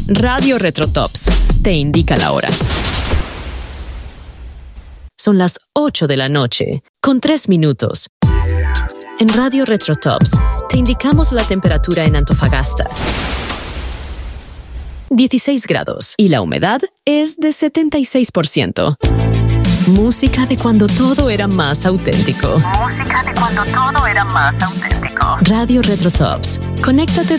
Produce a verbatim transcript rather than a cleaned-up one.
Radio Retrotops te indica la hora. Son las ocho de la noche, con tres minutos. En Radio Retrotops te indicamos la temperatura en Antofagasta. dieciséis grados y la humedad es de setenta y seis por ciento. Música de cuando todo era más auténtico. Música de cuando todo era más auténtico. Radio Retrotops. Conéctate